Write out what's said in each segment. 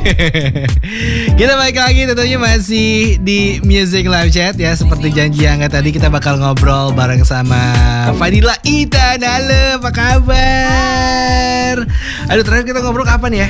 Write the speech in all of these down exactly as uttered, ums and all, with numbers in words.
Kita balik lagi tentunya masih di Music Live Chat ya. Seperti janji Angga tadi, kita bakal ngobrol bareng sama Fadila Ethan. Halo, apa kabar? Aduh, terakhir kita ngobrol kapan ya?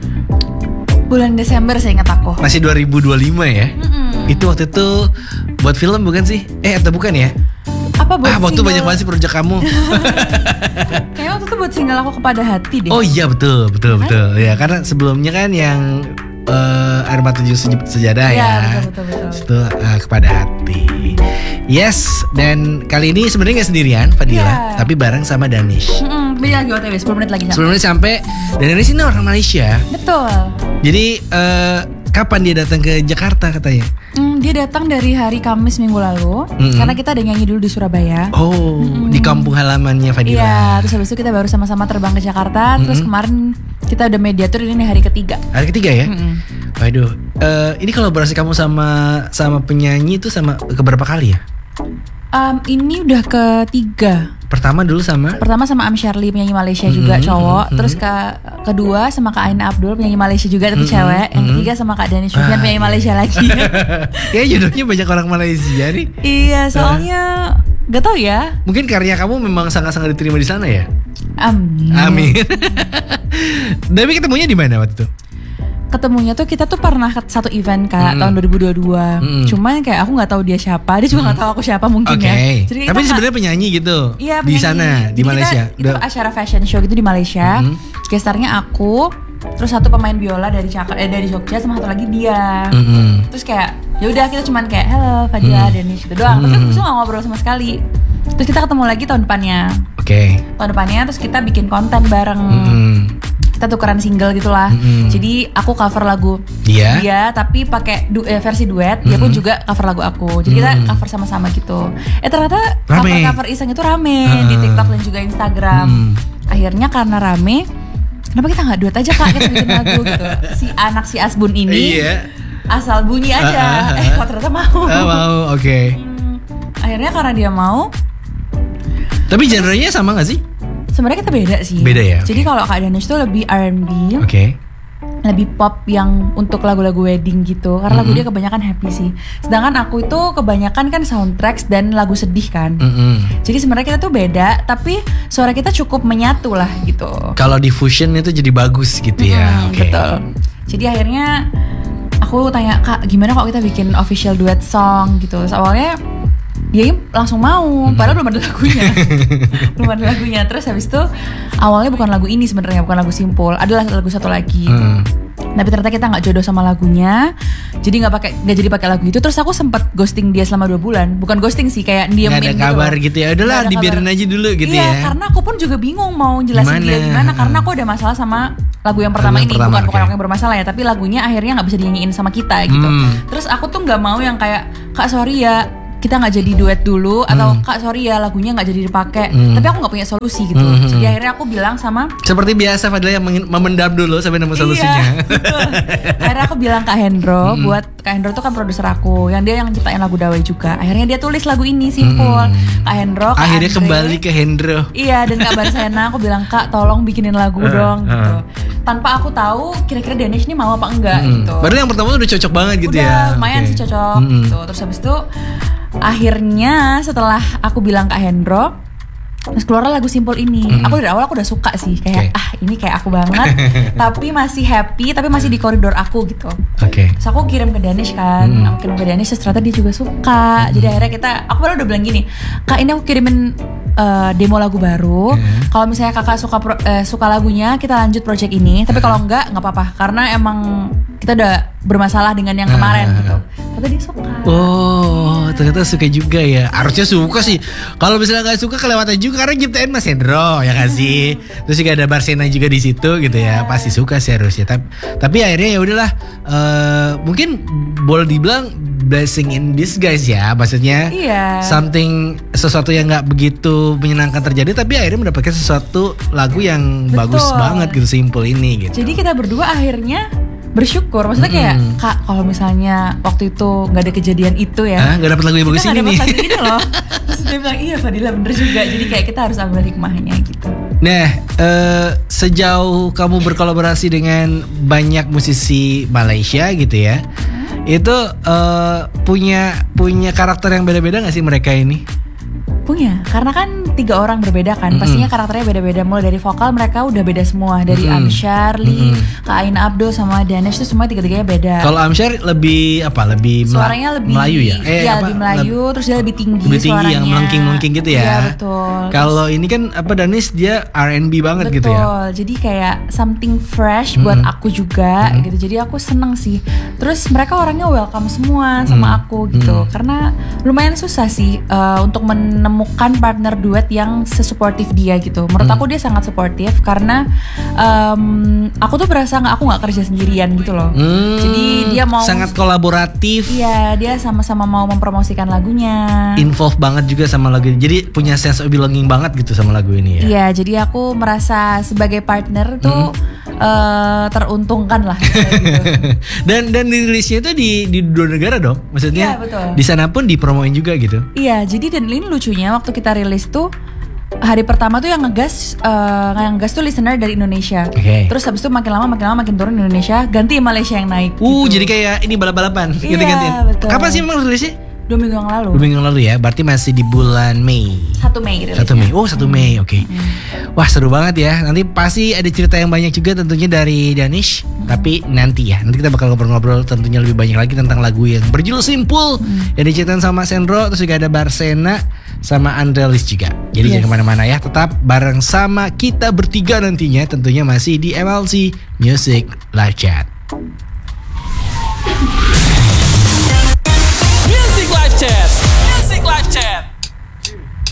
Bulan Desember saya ingat aku. Masih dua ribu dua puluh lima ya? Mm-mm. Itu waktu itu buat film bukan sih? Eh atau bukan ya? Apa buat ah, waktu single? banyak banget sih project kamu. Kayaknya waktu itu buat single Aku Kepada Hati deh. Oh iya betul, betul, betul. Ya karena sebelumnya kan yang uh, Air Mata Tujuh Sejadah ya. Ya betul, betul, betul. Itu uh, Kepada Hati. Yes, dan kali ini sebenarnya nggak sendirian Fadila, ya. Tapi bareng sama Danish. Mm-mm, lagi O T W sepuluh menit lagi sampai. sepuluh menit sampai. Dan Danish ini orang Malaysia. Betul. Jadi uh, kapan dia datang ke Jakarta katanya? Mm, dia datang dari hari Kamis minggu lalu. Mm-mm. Karena kita ada nyanyi dulu di Surabaya. Oh, mm-mm. Di kampung halamannya Fadila. Iya, terus habis itu kita baru sama-sama terbang ke Jakarta. Mm-mm. Terus kemarin kita udah mediatur, ini hari ketiga. Hari ketiga ya? Mm-mm. Waduh, uh, ini kolaborasi kamu sama sama penyanyi itu sama keberapa kali ya? Um, ini udah ketiga. Pertama dulu sama? Pertama sama Am Shirley, penyanyi Malaysia juga, mm-hmm, cowok. Mm-hmm. Terus ke kedua sama Kak Aina Abdul, penyanyi Malaysia juga, tapi mm-hmm, cewek. Yang ketiga sama Kak Dani Sufyan, ah, penyanyi iya. Malaysia lagi. Kayaknya jodohnya banyak orang Malaysia nih. Iya, soalnya uh. gak tau ya. Mungkin karya kamu memang sangat-sangat diterima di sana ya? Amin. Amin. Tapi ketemunya di mana waktu itu? Ketemunya tuh kita tuh pernah satu event Kak, mm. tahun dua ribu dua puluh dua. Mm. Cuman kayak aku nggak tahu dia siapa, dia juga nggak mm. tahu aku siapa mungkin okay. ya. Jadi tapi sebenarnya penyanyi gitu. Iya, di sana di Jadi Malaysia. Kita, itu acara fashion show gitu di Malaysia. Mm. Gestarnya aku, terus satu pemain biola dari Jakarta, eh, dari Jogja, sama satu lagi dia. Mm-hmm. Terus kayak ya udah kita cuman kayak hello Fadila, mm. Danish gitu doang. Mm-hmm. Tapi kita nggak ngobrol sama sekali. Terus kita ketemu lagi tahun depannya. Oke. Okay. Tahun depannya terus kita bikin konten bareng. Mm-hmm. Kita tukeran single gitulah. Mm-hmm. Jadi aku cover lagu yeah. dia, tapi pakai du- eh, versi duet. Mm-hmm. Dia pun juga cover lagu aku. Jadi mm-hmm. kita cover sama-sama gitu. Eh ternyata rame. cover-cover iseng itu rame uh. di TikTok dan juga Instagram. Mm. Akhirnya karena rame, kenapa kita nggak duet aja Kak, kita bikin lagu gitu. Si anak si Asbun ini yeah. asal bunyi aja. Uh, uh, uh. Eh kok ternyata mau. Uh, mau, oke. Okay. Hmm, akhirnya karena dia mau. Tapi genrenya sama nggak sih? Sebenarnya kita beda sih. Beda ya. Jadi kalau Kak Danish tuh lebih R and B. Oke. Okay. Lebih pop yang untuk lagu-lagu wedding gitu. Karena mm-hmm. lagu dia kebanyakan happy sih. Sedangkan aku itu kebanyakan kan soundtracks dan lagu sedih kan. Mm-hmm. Jadi sebenarnya kita tuh beda, tapi suara kita cukup menyatu lah gitu. Kalau di fusion itu jadi bagus gitu ya. Mm-hmm, okay. Betul. Jadi akhirnya aku tanya Kak, gimana kalau kita bikin official duet song gitu. Terus awalnya dia langsung mau, hmm. padahal belum ada lagunya. belum ada lagunya. Terus habis itu awalnya bukan lagu ini sebenarnya, bukan lagu Simpul, adalah lagu satu lagi. Hmm. Tapi ternyata kita nggak jodoh sama lagunya, jadi nggak pakai, nggak jadi pakai lagu itu. Terus aku sempat ghosting dia selama dua bulan. Bukan ghosting sih, kayak diemin gitu. Nggak ada kabar gitu, gitu ya. Udahlah dibiarin aja dulu gitu iya, ya. Iya, karena aku pun juga bingung mau jelasin gimana? dia gimana. Karena aku ada masalah sama lagu yang pertama lagu ini. Pertama, bukan okay. bukan aku yang bermasalah ya, tapi lagunya akhirnya nggak bisa dinyanyiin sama kita gitu. Hmm. Terus aku tuh nggak mau yang kayak Kak sorry ya, kita nggak jadi duet dulu, atau hmm. Kak sorry ya lagunya nggak jadi dipakai. Hmm. Tapi aku nggak punya solusi gitu. Hmm. Jadi akhirnya aku bilang sama, seperti biasa Fadila yang memendam dulu sampai nemu solusinya. Iya, betul. Akhirnya aku bilang Kak Hendro, hmm. buat Kak Hendro tuh kan produser aku, yang dia yang ciptain lagu Dawai juga. Akhirnya dia tulis lagu ini Simpul. Hmm. Kak Hendro, Kak akhirnya Andre, kembali ke Hendro. Iya, dan Kak Barsena, aku bilang Kak tolong bikinin lagu uh, dong uh. gitu. Tanpa aku tahu kira-kira Danish ini mau apa enggak hmm. gitu. Padahal yang pertama tuh udah cocok banget gitu udah, ya. Udah lumayan okay. sih cocok hmm. gitu. Terus habis itu akhirnya setelah aku bilang Kak Hendro, terus keluar lagu Simpul ini. Mm-hmm. Aku dari awal aku udah suka sih, kayak okay. ah ini kayak aku banget. Tapi masih happy, tapi masih di koridor aku gitu. Oke. Okay. Terus aku kirim ke Danish kan, mm-hmm. aku kirim ke Danish, terus ternyata dia juga suka. Mm-hmm. Jadi akhirnya kita, aku baru udah bilang gini, Kak ini aku kirimin uh, demo lagu baru. Mm-hmm. Kalau misalnya kakak suka pro, uh, suka lagunya, kita lanjut project ini. Tapi kalau enggak, nggak apa-apa, karena emang kita udah bermasalah dengan yang kemarin uh. gitu. Tapi dia suka. Oh, ternyata suka juga ya. Harusnya suka sih. Kalau misalnya nggak suka kelewatan juga karena ciptain Mas Hendro ya kan sih. Terus juga ada Barsena juga di situ gitu ya. Pasti suka sih harusnya. Tapi, tapi akhirnya ya udahlah. Uh, mungkin boleh dibilang blessing in disguise ya. Maksudnya iya. something sesuatu yang nggak begitu menyenangkan terjadi, tapi akhirnya mendapatkan sesuatu lagu yang betul. Bagus banget gitu, Simpul ini gitu. Jadi kita berdua akhirnya bersyukur, maksudnya kayak mm-hmm. Kak kalau misalnya waktu itu nggak ada kejadian itu ya, nggak dapet lagu yang bagus ini nih, lagu ini loh. Terus dia bilang iya Fadila bener juga. Jadi kayak kita harus ambil hikmahnya gitu. Nah, uh, sejauh kamu berkolaborasi dengan banyak musisi Malaysia gitu ya, hmm? itu uh, punya punya karakter yang beda-beda nggak sih mereka ini? Punya, karena kan tiga orang berbeda kan, mm-hmm. pastinya karakternya beda-beda. Mulai dari vokal mereka udah beda semua, dari mm-hmm. Amsyar, Lee, mm-hmm. Kak Aina Abdul sama Danish tuh semua tiga-tiganya beda. Kalau Amsyar lebih apa? Lebih suaranya lebih Melayu ya? Eh, iya apa? lebih Melayu, Leb- terus dia lebih tinggi, lebih tinggi suaranya. Yang melengking-melengking gitu ya. Iya betul. Kalau ini kan apa Danish dia R and B banget betul. gitu ya. Betul. Jadi kayak something fresh mm-hmm. buat aku juga mm-hmm. gitu. Jadi aku seneng sih. Terus mereka orangnya welcome semua sama mm-hmm. aku gitu. Mm-hmm. Karena lumayan susah sih uh, untuk menemukan partner duet yang sesupportif dia gitu. Menurut hmm. aku dia sangat supportif karena um, aku tuh berasa nggak aku nggak kerja sendirian gitu loh. Hmm, jadi dia mau sangat kolaboratif. Iya, dia sama-sama mau mempromosikan lagunya. Involve banget juga sama lagu ini. Jadi punya sense of belonging banget gitu sama lagu ini ya. Iya, jadi aku merasa sebagai partner tuh hmm. uh, teruntungkan lah. Gitu. dan dan dirilisnya itu di di dua negara dong. Maksudnya iya, betul. Di sana pun dipromoin juga gitu. Iya, jadi dan ini lucunya waktu kita rilis tuh hari pertama tuh yang ngegas uh, yang ngegas tuh listener dari Indonesia. Okay. Terus habis itu makin lama makin lama makin turun Indonesia, ganti Malaysia yang naik. Uh, gitu. Jadi kayak ini balap-balapan, iya, ganti-gantian. Betul. Kapan sih emang rilisnya? Dua minggu yang lalu. Dua minggu yang lalu ya, berarti masih di bulan Mei. Satu Mei rilisnya. Satu Mei, oh satu Mei, oke. Okay. Hmm. Wah seru banget ya. Nanti pasti ada cerita yang banyak juga tentunya dari Danish. Hmm. Tapi nanti ya, nanti kita bakal ngobrol-ngobrol tentunya lebih banyak lagi tentang lagu yang berjudul Simple hmm. yang diciptakan sama Sendro, terus juga ada Barsena sama Andrelis juga. Jadi yes. jangan kemana-mana ya, tetap bareng sama kita bertiga nantinya tentunya masih di M L C Music Live Chat.